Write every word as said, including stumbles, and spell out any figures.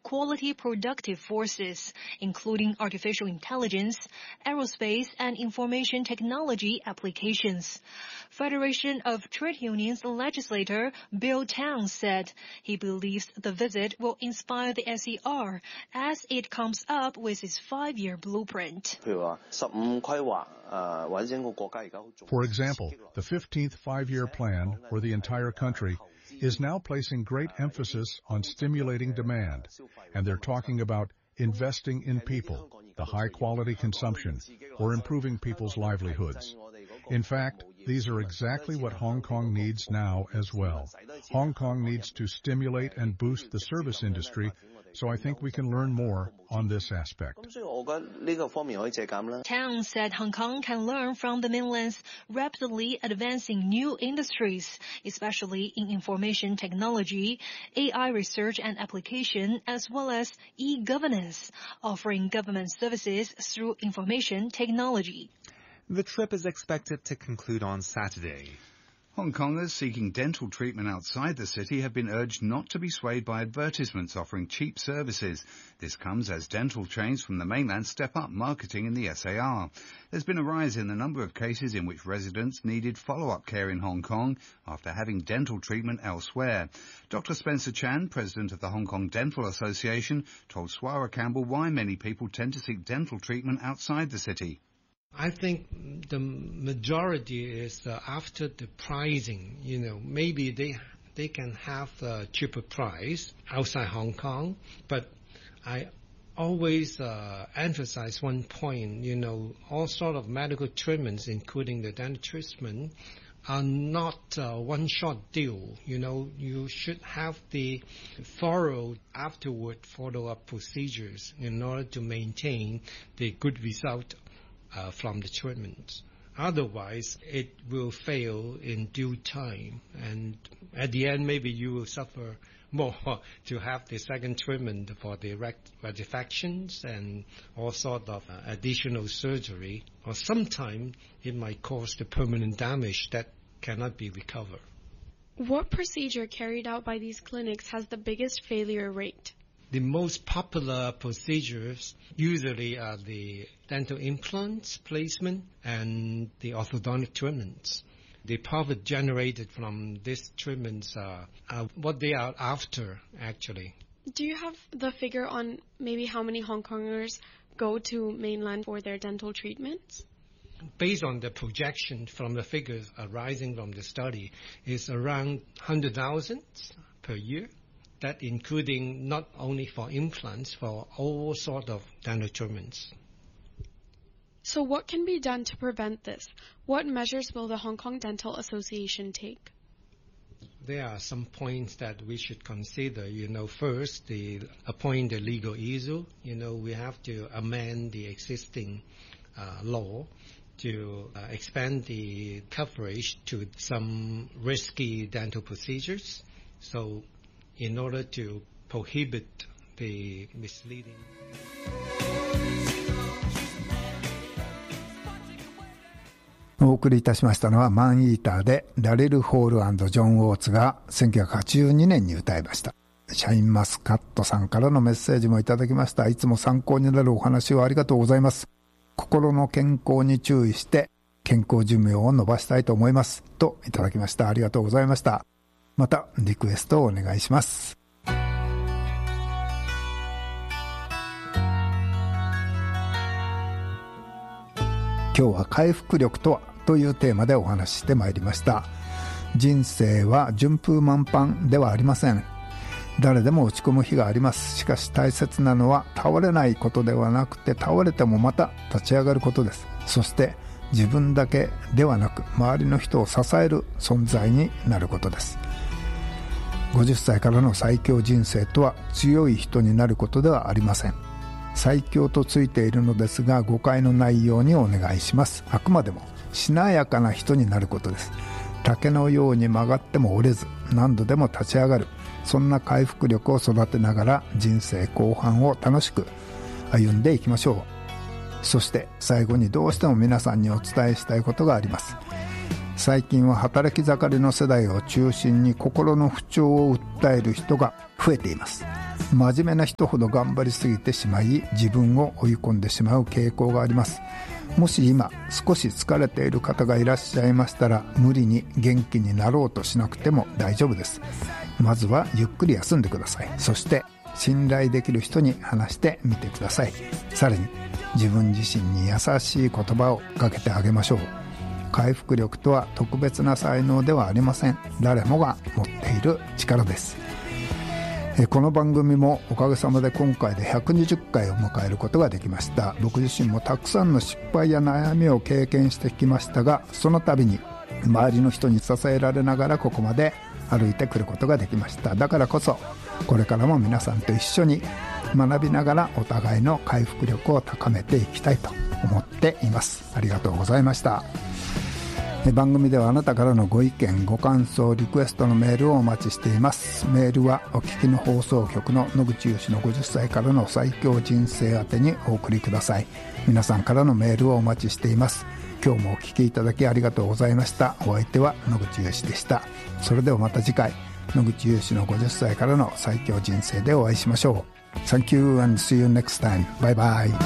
high-quality productive forces, including artificial intelligence, aerospace, and information technology applications. Federation of Trade Unions legislator Bill Towns said he believes the visit will inspire the S E R as it comes up with its five-year blueprint. For example, the fifteenth five-year plan for the entire country is now placing great emphasis on stimulating demand, and they're talking about investing in people, the high-quality consumption, or improving people's livelihoods. In fact, these are exactly what Hong Kong needs now as well. Hong Kong needs to stimulate and boost the service industry, so I think we can learn more on this aspect. Towns said Hong Kong can learn from the mainland's rapidly advancing new industries, especially in information technology, A I research and application, as well as e-governance, offering government services through information technology. The trip is expected to conclude on Saturday. Hong Kongers seeking dental treatment outside the city have been urged not to be swayed by advertisements offering cheap services. This comes as dental chains from the mainland step up marketing in the S A R. There's been a rise in the number of cases in which residents needed follow-up care in Hong Kong after having dental treatment elsewhere. Doctor Spencer Chan, president of the Hong Kong Dental Association, told Swara Campbell why many people tend to seek dental treatment outside the city. I think the majority is uh, after the pricing, you know, maybe they they can have a cheaper price outside Hong Kong, but I always uh, emphasize one point, you know, all sort of medical treatments, including the dental treatment, are not uh, one-shot deal. You know, you should have the thorough afterward follow-up procedures in order to maintain the good result Uh, from the treatment. Otherwise, it will fail in due time, and at the end, maybe you will suffer more to have the second treatment for the rectifications and all sort of uh, additional surgery, or sometimes it might cause the permanent damage that cannot be recovered. What procedure carried out by these clinics has the biggest failure rate? The most popular procedures usually are the dental implants placement and the orthodontic treatments. The profit generated from these treatments are, are what they are after, actually. Do you have the figure on maybe how many Hong Kongers go to mainland for their dental treatments? Based on the projection from the figures arising from the study, is around one hundred thousand per year. That including not only for implants, for all sort of dental treatments. So what can be done to prevent this? What measures will the Hong Kong Dental Association take? There are some points that we should consider. You know, first, the appoint the legal issue. You know, we have to amend the existing uh, law to uh, expand the coverage to some risky dental procedures. So in order to prohibit the misleading. お送りいたしましたのはマンイーターでダリル・ホール&ジョン・ウォーツがせんきゅうひゃくはちじゅうにねんに歌いました。シャインマスカットさんからのメッセージもいただきました。いつも参考になるお話をありがとうございます。心の健康に注意して健康寿命を伸ばしたいと思いますといただきました。ありがとうございました。またリクエストをお願いします。今日は回復力とはというテーマでお話ししてまいりました。人生は順風満帆ではありません。誰でも落ち込む日があります。しかし大切なのは倒れないことではなくて、倒れてもまた立ち上がることです。そして自分だけではなく周りの人を支える存在になることです。ごじゅっさいからの最強人生とは強い人になることではありません。最強とついているのですが誤解のないようにお願いします。あくまでもしなやかな人になることです。竹のように曲がっても折れず何度でも立ち上がる、そんな回復力を育てながら人生後半を楽しく歩んでいきましょう。そして最後にどうしても皆さんにお伝えしたいことがあります。最近は働き盛りの世代を中心に心の不調を訴える人が増えています。 真面目な人ほど頑張りすぎてしまい自分を追い込んでしまう傾向があります。もし今少し疲れている方がいらっしゃいましたら、無理に元気になろうとしなくても大丈夫です。まずはゆっくり休んでください。そして信頼できる人に話してみてください。さらに自分自身に優しい言葉をかけてあげましょう。回復力とは特別な才能ではありません。誰もが持っている力です。この番組もおかげさまで今回でひゃくにじゅっかいを迎えることができました。僕自身もたくさんの失敗や悩みを経験してきましたが、その度に周りの人に支えられながらここまで歩いてくることができました。だからこそこれからも皆さんと一緒に学びながらお互いの回復力を高めていきたいと思っています。ありがとうございました。番組ではあなたからのご意見ご感想リクエストのメールをお待ちしています。メールはお聞きの放送局の野口義のごじゅっさいからの最強人生宛てにお送りください。皆さんからのメールをお待ちしています。今日もお聞きいただきありがとうございました。お相手は野口義でした。それではまた次回、野口義のごじゅっさいからの最強人生でお会いしましょう。 Thank you and see you next time. Bye bye.